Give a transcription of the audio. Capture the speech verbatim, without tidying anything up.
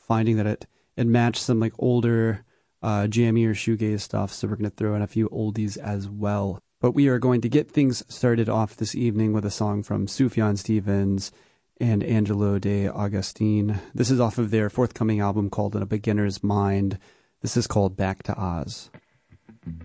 finding that it, it matched some like older, uh, jammier shoegaze stuff. So we're going to throw in a few oldies as well. But we are going to get things started off this evening with a song from Sufjan Stevens and Angelo De Agostini. This is off of their forthcoming album called In a Beginner's Mind. This is called Back to Oz.